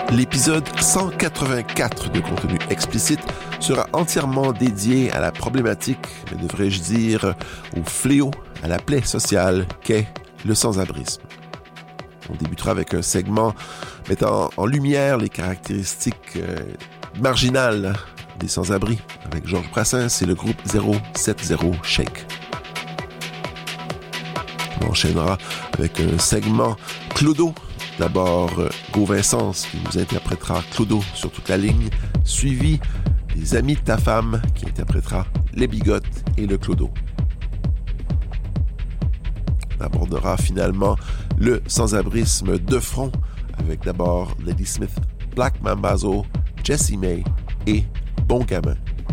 L'épisode 184 de Contenu explicite sera entièrement dédié à la problématique, mais devrais-je dire au fléau, à la plaie sociale qu'est le sans-abrisme. On débutera avec un segment mettant en lumière les caractéristiques marginales des sans-abri avec Georges Brassens et le groupe 070 Shake. On enchaînera avec un segment Clodo. D'abord, Go-Vincence qui nous interprétera Clodo sur toute la ligne, suivi des Amis de ta femme qui interprétera Les Bigotes et le Clodo. On abordera finalement le sans-abrisme de front avec d'abord Ladysmith, Black Mambazo, Jessie May et Bon Gamin.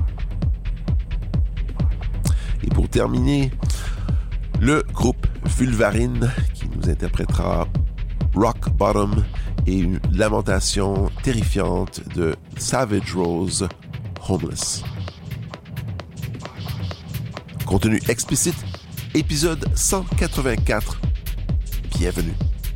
Et pour terminer, le groupe Vulvarine qui nous interprétera Rock Bottom et une lamentation terrifiante de Savage Rose, Homeless. Contenu explicite, épisode 184. Bienvenue.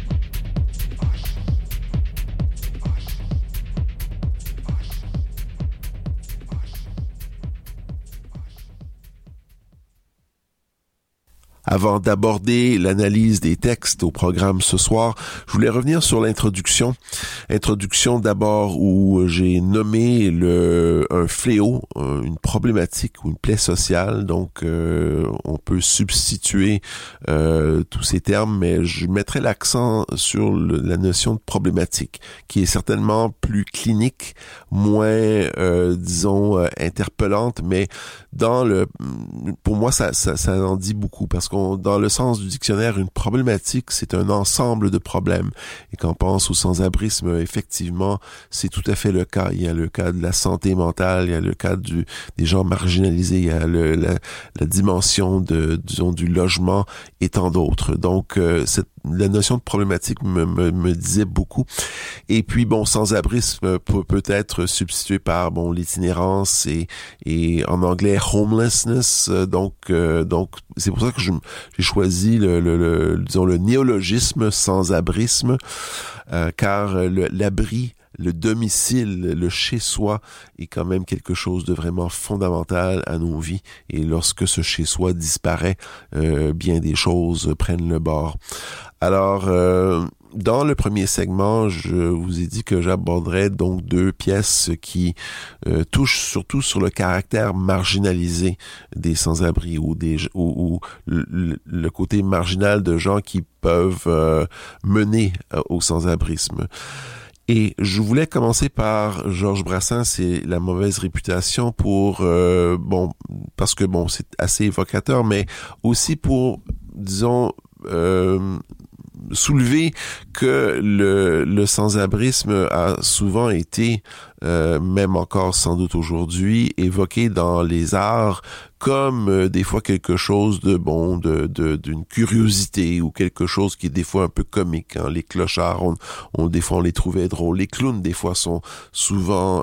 Avant d'aborder l'analyse des textes au programme ce soir, je voulais revenir sur l'introduction. Introduction d'abord où j'ai nommé un fléau, une problématique ou une plaie sociale. Donc, on peut substituer tous ces termes, mais je mettrai l'accent sur la notion de problématique, qui est certainement plus clinique, moins, interpellante, mais pour moi, ça en dit beaucoup, parce qu'on dans le sens du dictionnaire, une problématique, c'est un ensemble de problèmes. Et quand on pense au sans-abrisme, effectivement, c'est tout à fait le cas. Il y a le cas de la santé mentale, il y a le cas des gens marginalisés, il y a la dimension du logement et tant d'autres. Donc, la notion de problématique me disait beaucoup. Et puis, sans-abrisme peut être substitué par, l'itinérance et en anglais, homelessness. Donc, c'est pour ça que j'ai choisi le néologisme sans-abrisme, car l'abri, le domicile, le chez-soi est quand même quelque chose de vraiment fondamental à nos vies. Et lorsque ce chez-soi disparaît, bien des choses prennent le bord. Alors, dans le premier segment, je vous ai dit que j'aborderais donc deux pièces qui touchent surtout sur le caractère marginalisé des sans-abri ou le côté marginal de gens qui peuvent mener au sans-abrisme. Et je voulais commencer par Georges Brassens et la mauvaise réputation parce que c'est assez évocateur, mais aussi pour, soulever que le sans-abrisme a souvent été, même encore sans doute aujourd'hui, évoqué dans les arts comme des fois quelque chose d'une curiosité ou quelque chose qui est des fois un peu comique. Hein. Les clochards, des fois on les trouvait drôles. Les clowns des fois sont souvent,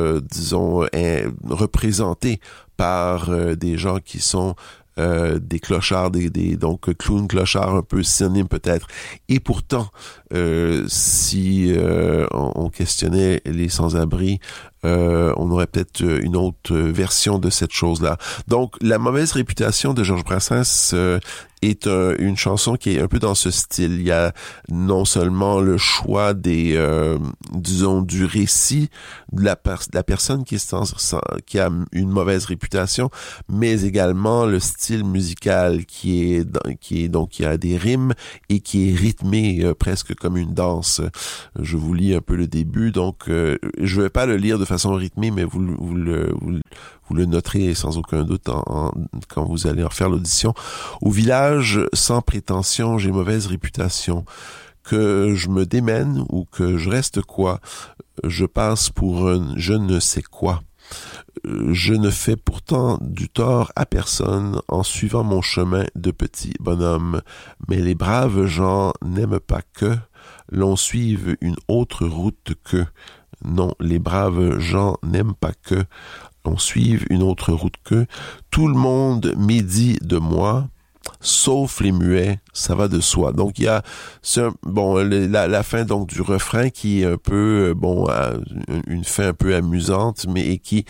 représentés par des gens qui sont des clochards, donc clown, clochard, un peu synonyme peut-être. Et pourtant, si on questionnait les sans-abri, on aurait peut-être une autre version de cette chose-là. Donc, la mauvaise réputation de Georges Brassens est une chanson qui est un peu dans ce style. Il y a non seulement le choix du récit de la personne qui a une mauvaise réputation, mais également le style musical qui a des rimes et qui est rythmé presque comme une danse. Je vous lis un peu le début, donc je vais pas le lire de façon rythmée, mais vous le noterez sans aucun doute quand vous allez en faire l'audition. Au village, sans prétention, j'ai mauvaise réputation. Que je me démène ou que je reste quoi, je passe pour un je ne sais quoi. Je ne fais pourtant du tort à personne en suivant mon chemin de petit bonhomme, mais les braves gens n'aiment pas que l'on suive une autre route que. Non, les braves gens n'aiment pas que l'on suive une autre route que. Tout le monde médit de moi, sauf les muets, ça va de soi. Donc il y a la fin donc du refrain qui est un peu une fin un peu amusante, mais qui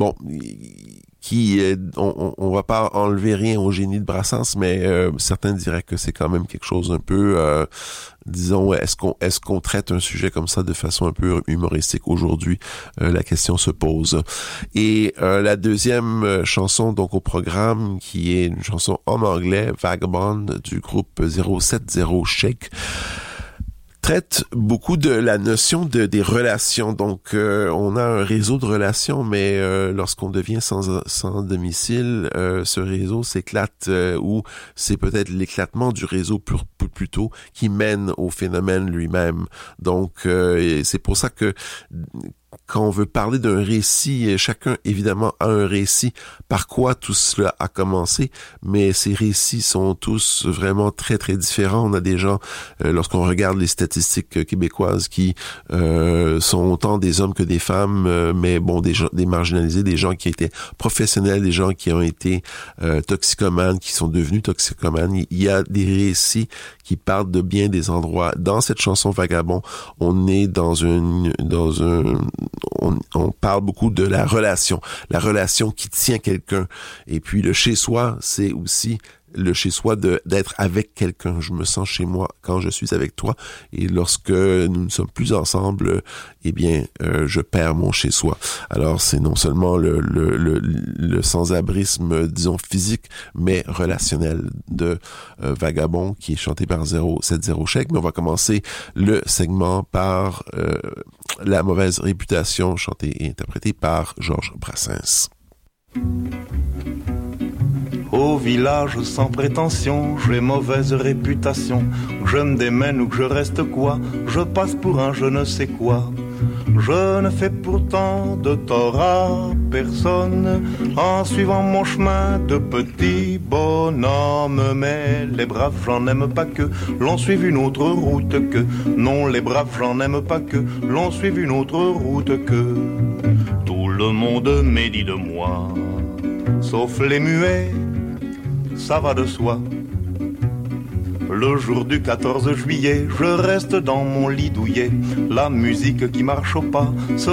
on va pas enlever rien au génie de Brassens, mais certains diraient que c'est quand même quelque chose un peu disons, est-ce qu'on traite un sujet comme ça de façon un peu humoristique aujourd'hui? La question se pose. Et la deuxième chanson donc au programme, qui est une chanson en anglais, Vagabond, du groupe 070 Shake, traite beaucoup de la notion des relations. Donc, on a un réseau de relations, mais lorsqu'on devient sans domicile, ce réseau s'éclate, ou c'est peut-être l'éclatement du réseau plutôt qui mène au phénomène lui-même. Donc, c'est pour ça que quand on veut parler d'un récit, chacun évidemment a un récit par quoi tout cela a commencé, mais ces récits sont tous vraiment très très différents. On a des gens, lorsqu'on regarde les statistiques québécoises, qui sont autant des hommes que des femmes, mais bon, des marginalisés, des gens qui étaient professionnels, des gens qui ont été toxicomanes, qui sont devenus toxicomanes. Il y a des récits qui parlent de bien des endroits. Dans cette chanson Vagabond, on est on parle beaucoup de la relation qui tient quelqu'un. Et puis le chez-soi, c'est aussi le chez-soi d'être avec quelqu'un. Je me sens chez moi quand je suis avec toi. Et lorsque nous ne sommes plus ensemble, je perds mon chez-soi. Alors c'est non seulement le sans-abrisme, disons physique, mais relationnel de Vagabond, qui est chanté par 070 Shake. Mais on va commencer le segment par La mauvaise réputation, chantée et interprétée par Georges Brassens. Au village sans prétention, j'ai mauvaise réputation. Que je me démène ou que je reste quoi, je passe pour un je ne sais quoi. Je ne fais pourtant de tort à personne en suivant mon chemin de petit bonhomme. Mais les braves, j'en aime pas que l'on suive une autre route que. Non, les braves, j'en aime pas que l'on suive une autre route que. Tout le monde médit de moi, sauf les muets, ça va de soi. Le jour du 14 juillet, je reste dans mon lit douillet. La musique qui marche au pas